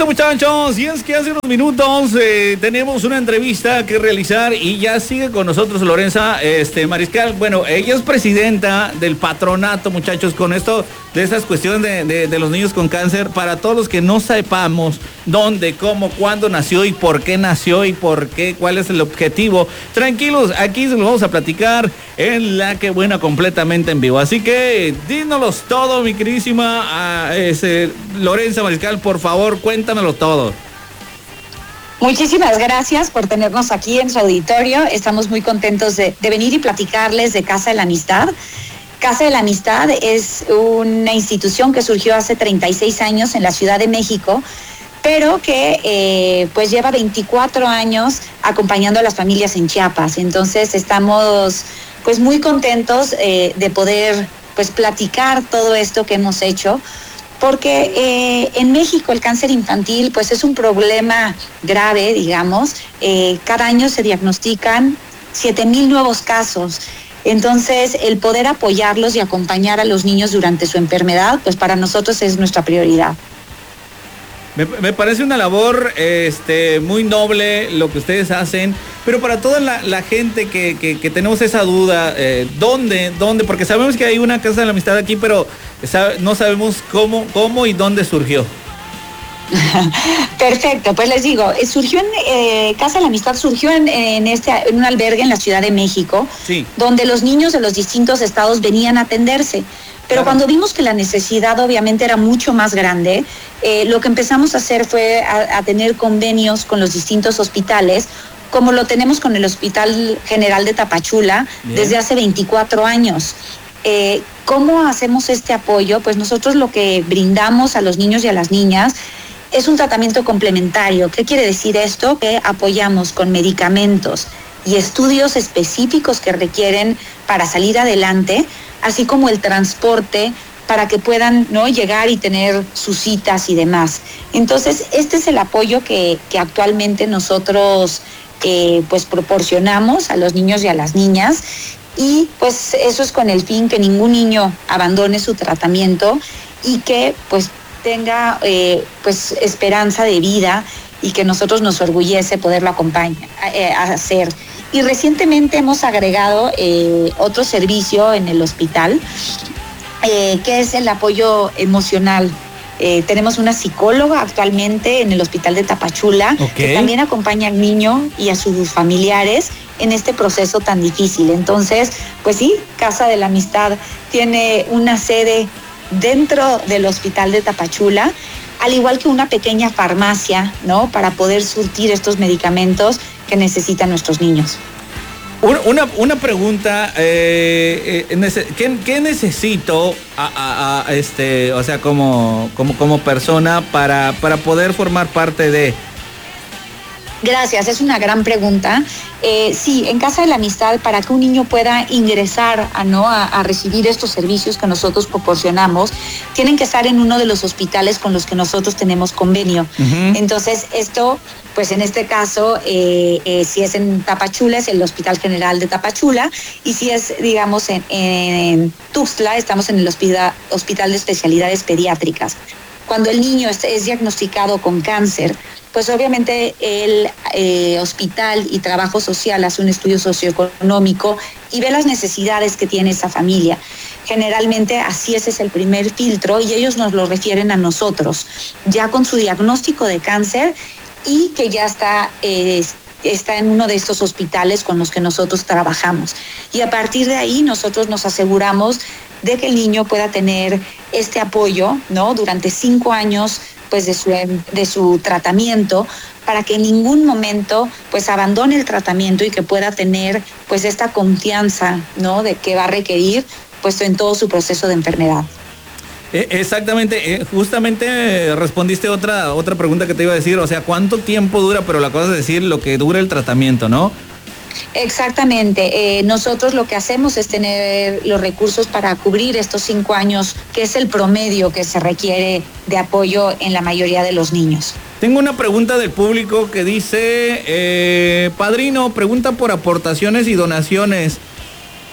Listo, muchachos, y es que hace unos minutos tenemos una entrevista que realizar y ya sigue con nosotros Lorenza Mariscal. Bueno, ella es presidenta del patronato, muchachos, con esto de esas cuestiones de los niños con cáncer. Para todos los que no sepamos dónde, cómo, cuándo nació y por qué nació y por qué, cuál es el objetivo, tranquilos, aquí se lo vamos a platicar en La Que Buena completamente en vivo. Así que dínoslos todo, mi queridísima Lorenza Mariscal, por favor, cuéntamelo todo. Muchísimas gracias por tenernos aquí en su auditorio. Estamos muy contentos de venir y platicarles de Casa de la Amistad. Casa de la Amistad es una institución que surgió hace 36 años en la Ciudad de México, pero que pues lleva 24 años acompañando a las familias en Chiapas. Entonces estamos pues muy contentos de poder pues platicar todo esto que hemos hecho, porque en México el cáncer infantil pues es un problema grave, digamos. Cada año se diagnostican 7,000 nuevos casos. Entonces, el poder apoyarlos y acompañar a los niños durante su enfermedad, pues para nosotros es nuestra prioridad. Me parece una labor muy noble lo que ustedes hacen, pero para toda la gente que tenemos esa duda, ¿dónde? Porque sabemos que hay una Casa de la Amistad aquí, pero no sabemos cómo y dónde surgió. Perfecto, pues les digo, Casa de la Amistad surgió en un albergue en la Ciudad de México, sí, donde los niños de los distintos estados venían a atenderse. Pero cuando vimos que la necesidad obviamente era mucho más grande, lo que empezamos a hacer fue a tener convenios con los distintos hospitales, como lo tenemos con el Hospital General de Tapachula. Bien. Desde hace 24 años. ¿Cómo hacemos este apoyo? Pues nosotros lo que brindamos a los niños y a las niñas es un tratamiento complementario. ¿Qué quiere decir esto? Que apoyamos con medicamentos y estudios específicos que requieren para salir adelante, así como el transporte para que puedan, ¿no?, llegar y tener sus citas y demás. Entonces, este es el apoyo que actualmente nosotros pues proporcionamos a los niños y a las niñas, y pues eso es con el fin que ningún niño abandone su tratamiento y que pues tenga pues esperanza de vida, y que nosotros nos orgullece poderlo acompañar hacer. Y recientemente hemos agregado otro servicio en el hospital, que es el apoyo emocional. Tenemos una psicóloga actualmente en el Hospital de Tapachula, okay, que también acompaña al niño y a sus familiares en este proceso tan difícil. Entonces, pues sí, Casa de la Amistad tiene una sede dentro del Hospital de Tapachula, al igual que una pequeña farmacia, ¿no?, para poder surtir estos medicamentos que necesitan nuestros niños. Una pregunta, ¿qué necesito o sea, como persona para poder formar parte de? Gracias, es una gran pregunta. Sí, en Casa de la Amistad, para que un niño pueda ingresar a recibir estos servicios que nosotros proporcionamos, tienen que estar en uno de los hospitales con los que nosotros tenemos convenio. Uh-huh. Entonces, esto, pues en este caso, si es en Tapachula, es el Hospital General de Tapachula, y si es, digamos, en Tuxtla, estamos en el Hospital de Especialidades Pediátricas. Cuando el niño es diagnosticado con cáncer, pues obviamente el hospital y trabajo social hace un estudio socioeconómico y ve las necesidades que tiene esa familia. Generalmente así ese es el primer filtro, y ellos nos lo refieren a nosotros, ya con su diagnóstico de cáncer, y que ya está en uno de estos hospitales con los que nosotros trabajamos. Y a partir de ahí nosotros nos aseguramos de que el niño pueda tener este apoyo, ¿no?, durante 5 años pues de su tratamiento, para que en ningún momento pues abandone el tratamiento y que pueda tener pues esta confianza, ¿no?, de que va a requerir pues en todo su proceso de enfermedad. Exactamente, justamente respondiste otra pregunta que te iba a decir, o sea, ¿cuánto tiempo dura? Pero la cosa es decir lo que dura el tratamiento, ¿no? Exactamente, nosotros lo que hacemos es tener los recursos para cubrir estos 5 años, que es el promedio que se requiere de apoyo en la mayoría de los niños. Tengo una pregunta del público que dice, padrino, pregunta por aportaciones y donaciones.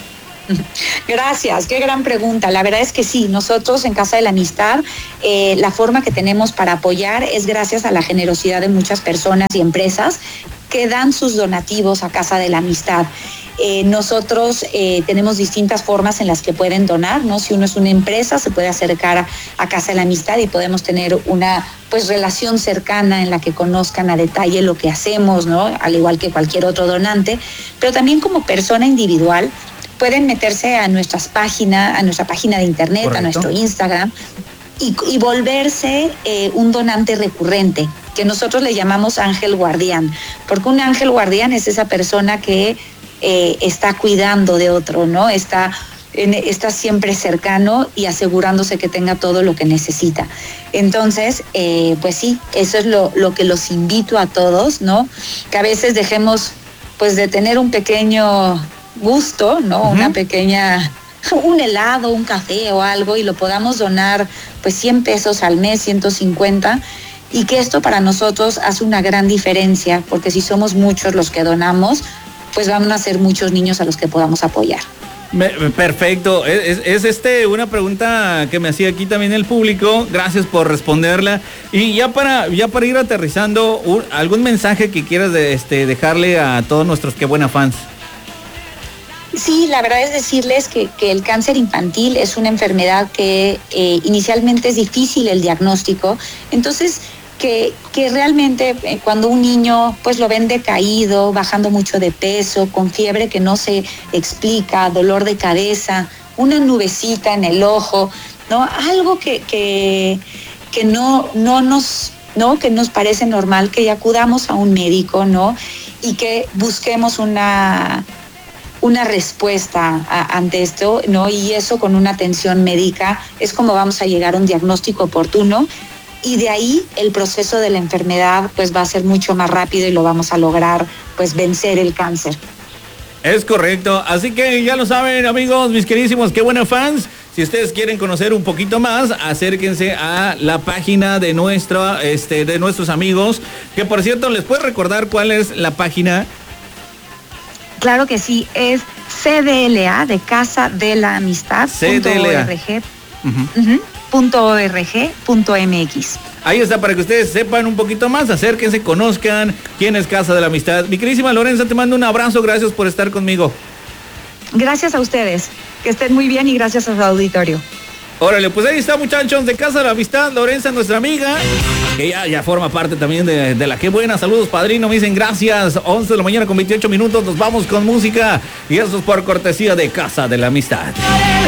Gracias, qué gran pregunta. La verdad es que sí, nosotros en Casa de la Amistad, la forma que tenemos para apoyar es gracias a la generosidad de muchas personas y empresas que dan sus donativos a Casa de la Amistad. Nosotros tenemos distintas formas en las que pueden donar, ¿no? Si uno es una empresa, se puede acercar a Casa de la Amistad y podemos tener una relación cercana en la que conozcan a detalle lo que hacemos, ¿no? Al igual que cualquier otro donante, pero también como persona individual pueden meterse a nuestra página de internet, correcto, a nuestro Instagram y volverse un donante recurrente, que nosotros le llamamos ángel guardián, porque un ángel guardián es esa persona que está cuidando de otro, ¿no? Está siempre cercano y asegurándose que tenga todo lo que necesita. Entonces, pues sí, eso es lo que los invito a todos, ¿no? Que a veces dejemos, pues, de tener un pequeño gusto, ¿no? Uh-huh. Una pequeña, un helado, un café o algo, y lo podamos donar, pues, 100 pesos al mes, 150, y que esto para nosotros hace una gran diferencia, porque si somos muchos los que donamos, pues van a ser muchos niños a los que podamos apoyar. Perfecto. Es una pregunta que me hacía aquí también el público. Gracias por responderla. Y ya para ir aterrizando, algún mensaje que quieras dejarle a todos nuestros Qué Buena fans. Sí, la verdad es decirles que el cáncer infantil es una enfermedad que inicialmente es difícil el diagnóstico. Entonces, que realmente cuando un niño pues lo ven decaído, bajando mucho de peso, con fiebre que no se explica, dolor de cabeza, una nubecita en el ojo, ¿no? Algo que nos parece normal, que acudamos a un médico, ¿no? Y que busquemos una respuesta ante esto, ¿no? Y eso con una atención médica es como vamos a llegar a un diagnóstico oportuno. Y de ahí el proceso de la enfermedad pues va a ser mucho más rápido y lo vamos a lograr pues vencer el cáncer. Es correcto, así que ya lo saben, amigos, mis queridísimos Qué Buena fans. Si ustedes quieren conocer un poquito más, acérquense a la página de nuestros amigos, que por cierto, ¿les puedo recordar cuál es la página? Claro que sí, es CDLA, de Casa de la Amistad. CDLA. .org.mx. Ahí está, para que ustedes sepan un poquito más, acérquense, conozcan quién es Casa de la Amistad. Mi queridísima Lorenza, te mando un abrazo, gracias por estar conmigo. Gracias a ustedes, que estén muy bien y gracias a su auditorio. Órale, pues ahí está, muchachos, de Casa de la Amistad, Lorenza, nuestra amiga, que ya forma parte también de la Qué Buena. Saludos, padrino, me dicen gracias. 11 de la mañana con 28 minutos, nos vamos con música y eso es por cortesía de Casa de la Amistad.